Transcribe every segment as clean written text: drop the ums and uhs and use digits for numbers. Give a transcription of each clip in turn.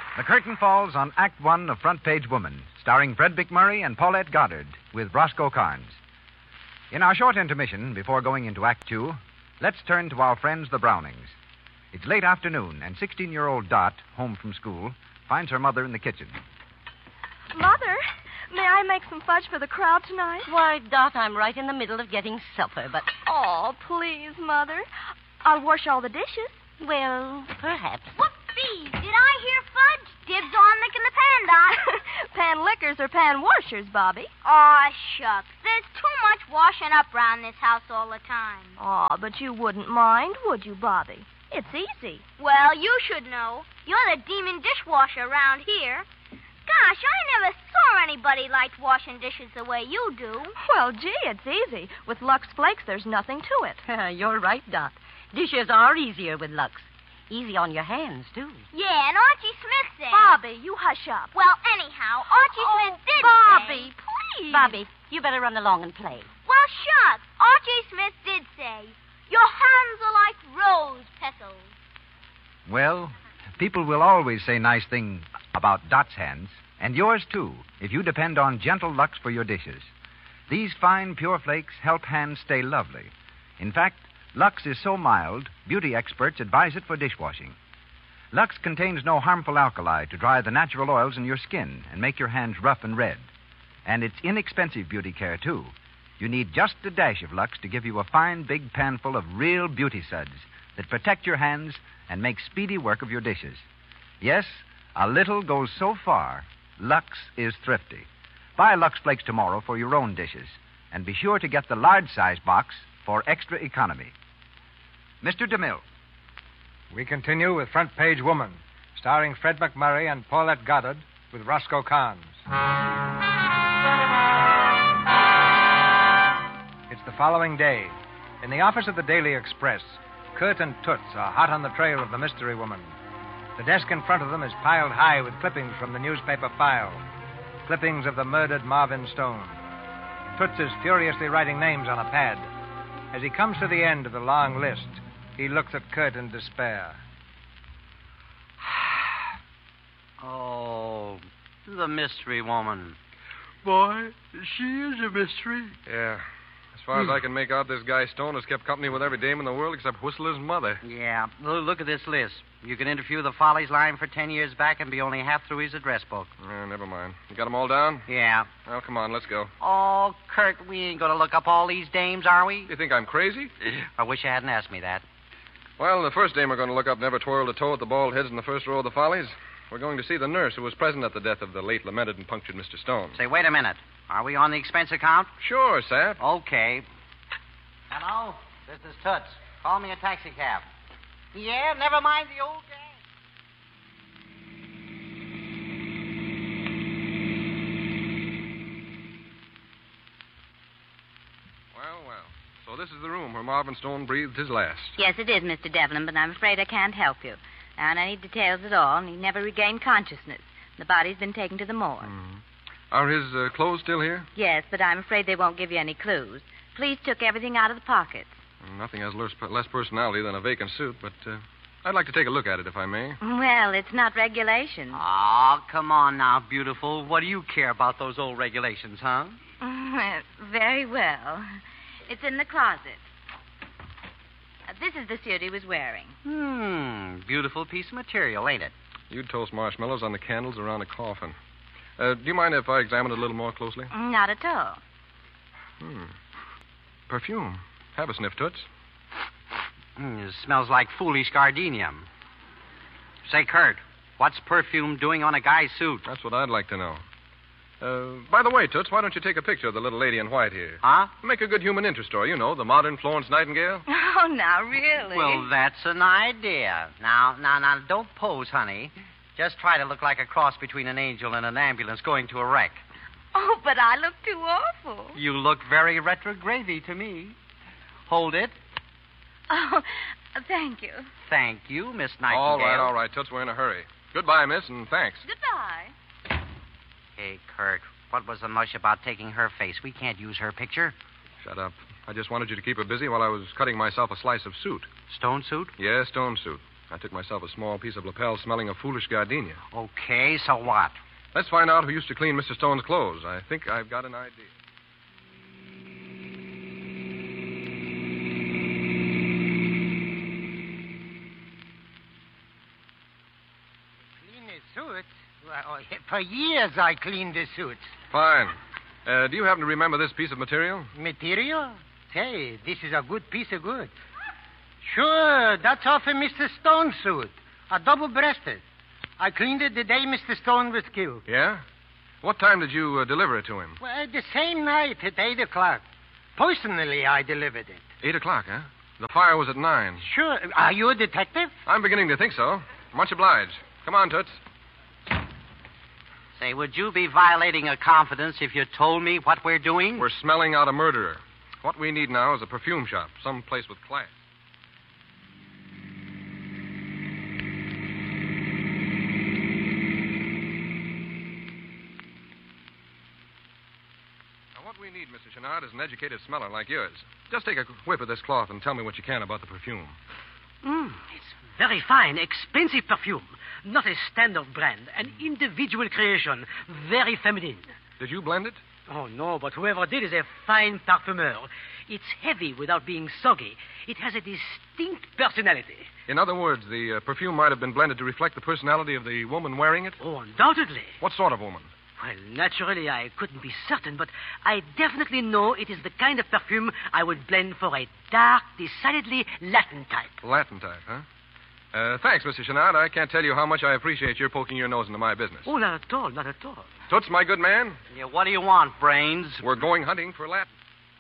The curtain falls on Act One of Front Page Woman, starring Fred McMurray and Paulette Goddard, with Roscoe Carnes. In our short intermission, before going into Act Two, let's turn to our friends, the Brownings. It's late afternoon, and 16-year-old Dot, home from school, finds her mother in the kitchen. Mother, may I make some fudge for the crowd tonight? Why, Dot, I'm right in the middle of getting supper, but... Oh, please, Mother. I'll wash all the dishes. Well, perhaps. Whoopsie! Did I hear fudge? Dibs on licking the pan, Dot. Pan lickers or pan washers, Bobby? Aw, shucks. There's too much washing up round this house all the time. Oh, but you wouldn't mind, would you, Bobby? It's easy. Well, you should know. You're the demon dishwasher around here. Gosh, I never saw anybody like washing dishes the way you do. Well, gee, it's easy. With Lux Flakes, there's nothing to it. You're right, Dot. Dishes are easier with Lux. Easy on your hands, too. Yeah, and Archie Smith said... Bobby, you hush up. Well, anyhow, Archie Smith did Bobby, say... please. Bobby, you better run along and play. Well, shucks. Archie Smith did say, your hands are like rose petals. Well, people will always say nice things about Dot's hands, and yours, too, if you depend on gentle Lux for your dishes. These fine, pure flakes help hands stay lovely. In fact, Lux is so mild, beauty experts advise it for dishwashing. Lux contains no harmful alkali to dry the natural oils in your skin and make your hands rough and red. And it's inexpensive beauty care, too. You need just a dash of Lux to give you a fine, big panful of real beauty suds that protect your hands and make speedy work of your dishes. Yes, a little goes so far. Lux is thrifty. Buy Lux Flakes tomorrow for your own dishes, and be sure to get the large-size box for extra economy. Mr. DeMille. We continue with Front Page Woman, starring Fred McMurray and Paulette Goddard, with Roscoe Carnes. It's the following day. In the office of the Daily Express, Kurt and Toots are hot on the trail of the mystery woman. The desk in front of them is piled high with clippings from the newspaper file. Clippings of the murdered Marvin Stone. Toots is furiously writing names on a pad. As he comes to the end of the long list, he looks at Kurt in despair. Oh, the mystery woman. Boy, she is a mystery. Yeah. As far as I can make out, this guy Stone has kept company with every dame in the world except Whistler's mother. Yeah, look at this list. You can interview the Follies line for 10 years back and be only half through his address book. Never mind. You got them all down? Yeah. Well, come on, let's go. Oh, Kurt, we ain't going to look up all these dames, are we? You think I'm crazy? I wish you hadn't asked me that. Well, the first dame we're going to look up never twirled a toe at the bald heads in the first row of the Follies. We're going to see the nurse who was present at the death of the late lamented and punctured Mr. Stone. Say, wait a minute. Are we on the expense account? Sure, Sap. Okay. Hello? This is Toots. Call me a taxi cab. Yeah, never mind the old gang. Well. So this is the room where Marvin Stone breathed his last. Yes, it is, Mr. Devlin, but I'm afraid I can't help you. There aren't any details at all, and he never regained consciousness. The body's been taken to the morgue. Are his clothes still here? Yes, but I'm afraid they won't give you any clues. Police took everything out of the pockets. Nothing has less personality than a vacant suit, but I'd like to take a look at it, if I may. Well, it's not regulations. Oh, come on now, beautiful. What do you care about those old regulations, huh? Very well. It's in the closet. This is the suit he was wearing. Beautiful piece of material, ain't it? You'd toast marshmallows on the candles around a coffin. Do you mind if I examine it a little more closely? Not at all. Perfume. Have a sniff, Toots. It smells like foolish gardenium. Say, Kurt, what's perfume doing on a guy's suit? That's what I'd like to know. By the way, Toots, why don't you take a picture of the little lady in white here? Huh? Make a good human interest story, you know, the modern Florence Nightingale. Oh, now, really? Well, that's an idea. Now, don't pose, honey. Just try to look like a cross between an angel and an ambulance going to a wreck. Oh, but I look too awful. You look very retrogradey to me. Hold it. Oh, thank you. Thank you, Miss Nightingale. All right, Toots, we're in a hurry. Goodbye, miss, and thanks. Goodbye. Hey, Kurt, what was the mush about taking her face? We can't use her picture. Shut up. I just wanted you to keep her busy while I was cutting myself a slice of suit. Stone suit? Yeah, stone suit. I took myself a small piece of lapel smelling of foolish gardenia. Okay, so what? Let's find out who used to clean Mr. Stone's clothes. I think I've got an idea. Clean his suit? Well, for years I cleaned the suits. Fine. Do you happen to remember this piece of material? Material? Say, this is a good piece of goods. Sure, that's off of Mr. Stone's suit. A double-breasted. I cleaned it the day Mr. Stone was killed. Yeah? What time did you deliver it to him? Well, the same night at 8 o'clock. Personally, I delivered it. 8 o'clock, huh? The fire was at 9. Sure. Are you a detective? I'm beginning to think so. Much obliged. Come on, Toots. Say, would you be violating a confidence if you told me what we're doing? We're smelling out a murderer. What we need now is a perfume shop, some place with class. Now, what we need, Mr. Chenard, is an educated smeller like yours. Just take a whiff of this cloth and tell me what you can about the perfume. It's very fine, expensive perfume. Not a standard brand, an individual creation, very feminine. Did you blend it? Oh, no, but whoever did is a fine parfumeur. It's heavy without being soggy. It has a distinct personality. In other words, the perfume might have been blended to reflect the personality of the woman wearing it? Oh, undoubtedly. What sort of woman? Well, naturally, I couldn't be certain, but I definitely know it is the kind of perfume I would blend for a dark, decidedly Latin type. Latin type, huh? Thanks, Mr. Chenard. I can't tell you how much I appreciate your poking your nose into my business. Oh, not at all, not at all. Toots, my good man. Yeah, what do you want, Brains? We're going hunting for Latin.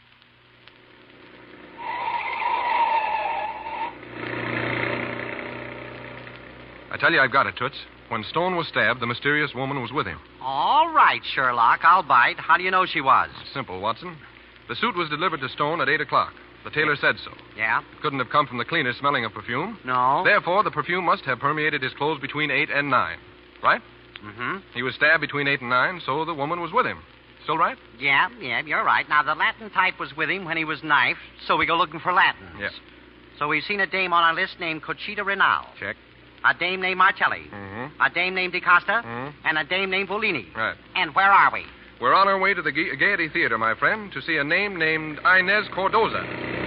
I tell you, I've got it, Toots. When Stone was stabbed, the mysterious woman was with him. All right, Sherlock, I'll bite. How do you know she was? Simple, Watson. The suit was delivered to Stone at 8 o'clock. The tailor said so. Yeah? It couldn't have come from the cleaner smelling of perfume. No. Therefore, the perfume must have permeated his clothes between 8 and 9. Right? Mm-hmm. He was stabbed between 8 and 9, so the woman was with him. Still right? Yeah, you're right. Now, the Latin type was with him when he was knifed, so we go looking for Latins. Yeah. So we've seen a dame on our list named Conchita Renal. Check. A dame named Marcelli. Mm-hmm. A dame named DiCosta. Mm-hmm. And a dame named Volini. Right. And where are we? We're on our way to the Gaiety Theater, my friend, to see a name named Inez Cordoza.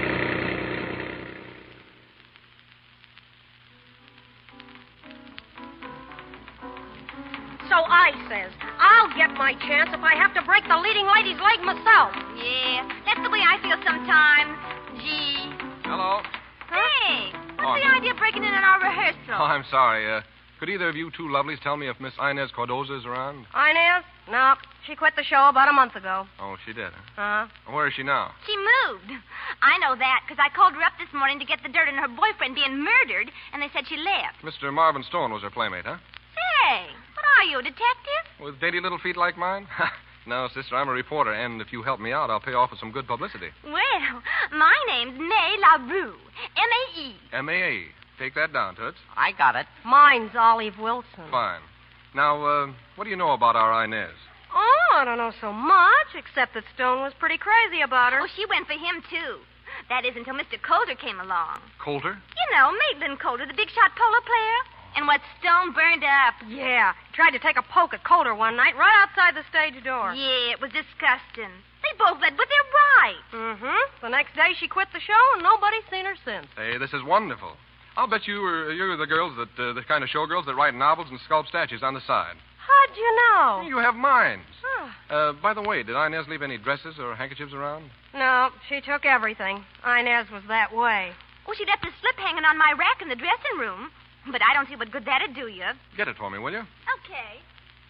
So I says, I'll get my chance if I have to break the leading lady's leg myself. Yeah, that's the way I feel sometimes. Gee. Hello. Hey, what's the idea of breaking in on our rehearsal? Oh, I'm sorry. Could either of you two lovelies tell me if Miss Inez Cordoza is around? Inez? No, she quit the show about a month ago. Oh, she did, Uh-huh. huh? Where is she now? She moved. I know that because I called her up this morning to get the dirt on her boyfriend being murdered, and they said she left. Mr. Marvin Stone was her playmate, huh? Say, what are you, a detective? With dainty little feet like mine? No, sister, I'm a reporter, and if you help me out, I'll pay off with some good publicity. Well, my name's May LaRue. M-A-E. M-A-E. Take that down, Toots. I got it. Mine's Olive Wilson. Fine. Now, what do you know about our Inez? Oh, I don't know so much, except that Stone was pretty crazy about her. Oh, she went for him, too. That is until Mr. Coulter came along. Coulter? You know, Maitland Coulter, the big shot polo player. And what Stone burned up. Yeah, tried to take a poke at Coulter one night right outside the stage door. Yeah, it was disgusting. They both led with their right. Mm-hmm. The next day she quit the show, and nobody's seen her since. Hey, this is wonderful. I'll bet you're the girls that, the kind of showgirls that write novels and sculpt statues on the side. How'd you know? You have minds. Huh. By the way, did Inez leave any dresses or handkerchiefs around? No, she took everything. Inez was that way. Oh, she left a slip hanging on my rack in the dressing room. But I don't see what good that'd do you. Get it for me, will you? Okay.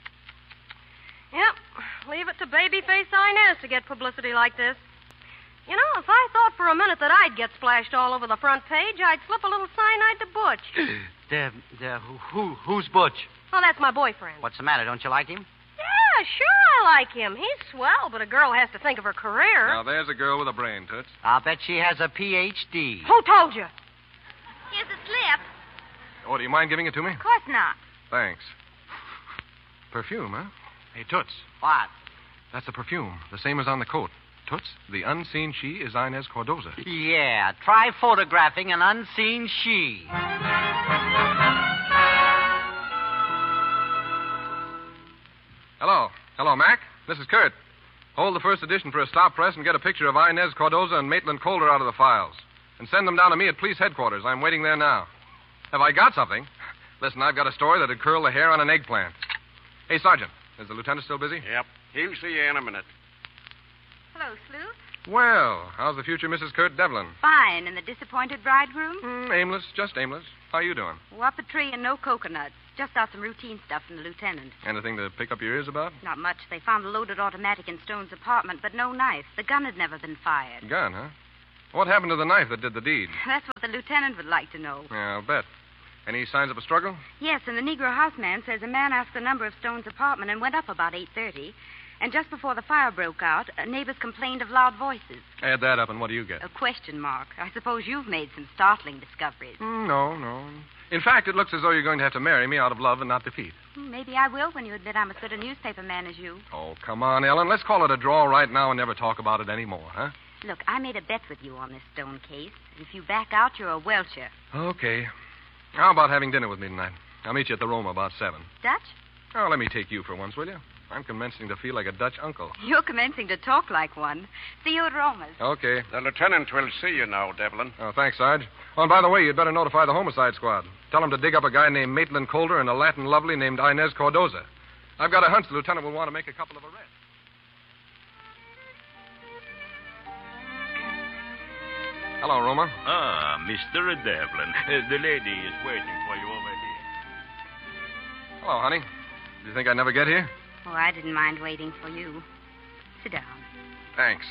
Yep. Leave it to babyface Inez to get publicity like this. You know, if I thought for a minute that I'd get splashed all over the front page, I'd slip a little cyanide to Butch. Who's Butch? Well, that's my boyfriend. What's the matter? Don't you like him? Yeah, sure I like him. He's swell, but a girl has to think of her career. Now, there's a girl with a brain, Toots. I'll bet she has a Ph.D. Who told you? Here's the slip. Oh, do you mind giving it to me? Of course not. Thanks. Perfume, huh? Hey, Toots. What? That's the perfume, the same as on the coat. Toots, the unseen she is Inez Cordoza. Yeah, try photographing an unseen she. Hello, Mac. This is Kurt. Hold the first edition for a stop press and get a picture of Inez Cardoza and Maitland Calder out of the files. And send them down to me at police headquarters. I'm waiting there now. Have I got something? Listen, I've got a story that'd curl the hair on an eggplant. Hey, Sergeant, is the lieutenant still busy? Yep. He'll see you in a minute. Hello, Sleuth. Well, how's the future Mrs. Kurt Devlin? Fine. And the disappointed bridegroom? Aimless, just aimless. How you doing? Oh, up a tree and no coconuts. Just got some routine stuff from the lieutenant. Anything to pick up your ears about? Not much. They found a loaded automatic in Stone's apartment, but no knife. The gun had never been fired. Gun, huh? What happened to the knife that did the deed? That's what the lieutenant would like to know. Yeah, I'll bet. Any signs of a struggle? Yes, and the Negro houseman says a man asked the number of Stone's apartment and went up about 8:30. And just before the fire broke out, neighbors complained of loud voices. Add that up, and what do you get? A question mark. I suppose you've made some startling discoveries. No. In fact, it looks as though you're going to have to marry me out of love and not defeat. Maybe I will when you admit I'm as good a newspaper man as you. Oh, come on, Ellen. Let's call it a draw right now and never talk about it anymore, huh? Look, I made a bet with you on this Stone case. If you back out, you're a welcher. Okay. How about having dinner with me tonight? I'll meet you at the Roma about 7. Dutch? Oh, let me take you for once, will you? I'm commencing to feel like a Dutch uncle. You're commencing to talk like one. See you at Roma's. Okay. The lieutenant will see you now, Devlin. Oh, thanks, Sarge. Oh, and by the way, you'd better notify the homicide squad. Tell them to dig up a guy named Maitland Calder and a Latin lovely named Inez Cardoza. I've got a hunch the lieutenant will want to make a couple of arrests. Hello, Roma. Ah, Mr. Devlin. The lady is waiting for you over here. Hello, honey. Do you think I'd never get here? Oh, I didn't mind waiting for you. Sit down. Thanks.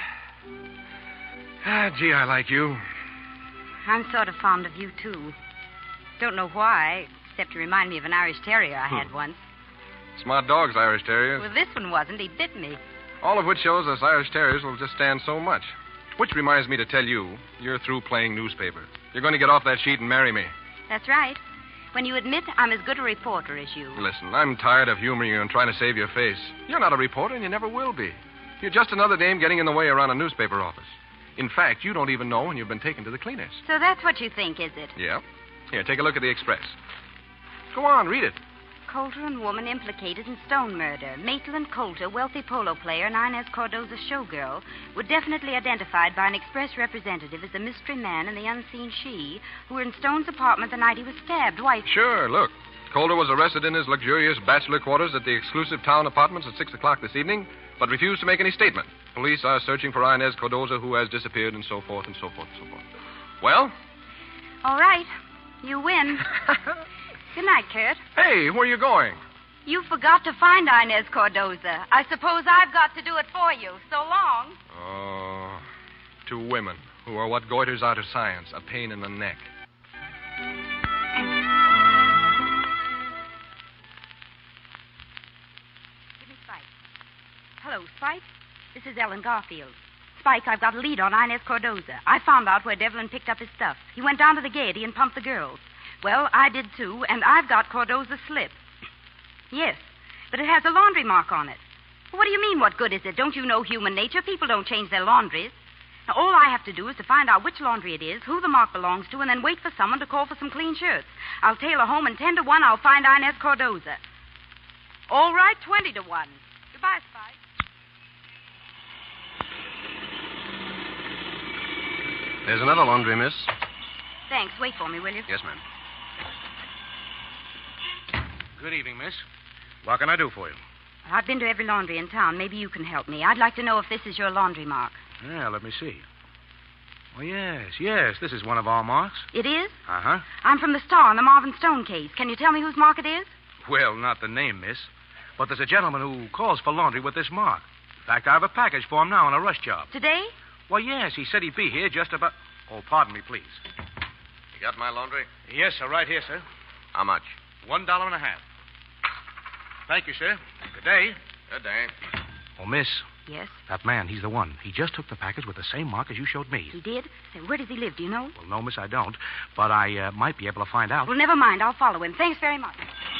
Gee, I like you. I'm sort of fond of you, too. Don't know why, except you remind me of an Irish Terrier I had once. Smart dogs, Irish Terriers. Well, this one wasn't. He bit me. All of which shows us Irish Terriers will just stand so much. Which reminds me to tell you, you're through playing newspaper. You're going to get off that sheet and marry me. That's right. When you admit I'm as good a reporter as you. Listen, I'm tired of humoring you and trying to save your face. You're not a reporter, and you never will be. You're just another dame getting in the way around a newspaper office. In fact, you don't even know when you've been taken to the cleaners. So that's what you think, is it? Yeah. Here, take a look at the Express. Go on, read it. Coulter and woman implicated in Stone murder. Maitland Coulter, wealthy polo player, and Inez Cardoza showgirl, were definitely identified by an Express representative as the mystery man and the unseen she who were in Stone's apartment the night he was stabbed. Why... Sure, look. Coulter was arrested in his luxurious bachelor quarters at the exclusive town apartments at 6 o'clock this evening, but refused to make any statement. Police are searching for Inez Cardoza, who has disappeared, and so forth, and so forth, and so forth. Well? All right. You win. Good night, Kurt. Hey, where are you going? You forgot to find Inez Cardoza. I suppose I've got to do it for you. So long. Oh, 2 women who are what goiters out of science, a pain in the neck. Give me Spike. Hello, Spike. This is Ellen Garfield. Spike, I've got a lead on Inez Cardoza. I found out where Devlin picked up his stuff. He went down to the Gaiety and pumped the girls. Well, I did too, and I've got Cardoza's slip. Yes, but it has a laundry mark on it. What do you mean, what good is it? Don't you know human nature? People don't change their laundries. Now, all I have to do is to find out which laundry it is, who the mark belongs to, and then wait for someone to call for some clean shirts. I'll tailor home, and 10 to 1, I'll find Inez Cardoza. All right, 20 to 1. Goodbye, Spike. There's another laundry, miss. Thanks. Wait for me, will you? Yes, ma'am. Good evening, miss. What can I do for you? I've been to every laundry in town. Maybe you can help me. I'd like to know if this is your laundry mark. Yeah, let me see. Oh, yes. This is one of our marks. It is? Uh-huh. I'm from the Star on the Marvin Stone case. Can you tell me whose mark it is? Well, not the name, miss. But there's a gentleman who calls for laundry with this mark. In fact, I have a package for him now on a rush job. Today? Well, yes. He said he'd be here just about... Oh, pardon me, please. You got my laundry? Yes, sir. Right here, sir. How much? $1.50. Thank you, sir. Good day. Good day. Oh, miss. Yes? That man, he's the one. He just took the package with the same mark as you showed me. He did? Say, where does he live? Do you know? Well, no, miss, I don't. But I might be able to find out. Well, never mind. I'll follow him. Thanks very much.